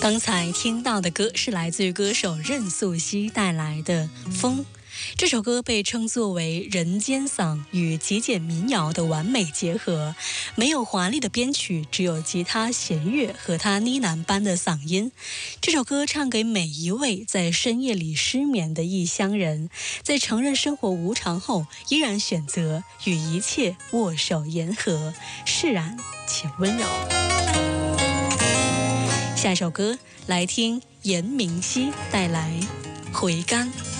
刚才听到的歌是来自于歌手任素汐带来的《风》。这首歌被称作为人间嗓与极简民谣的完美结合，没有华丽的编曲，只有吉他弦乐和他呢喃般的嗓音。这首歌唱给每一位在深夜里失眠的异乡人，在承认生活无常后，依然选择与一切握手言和，释然且温柔。下一首歌来听严明熙带来《回甘》。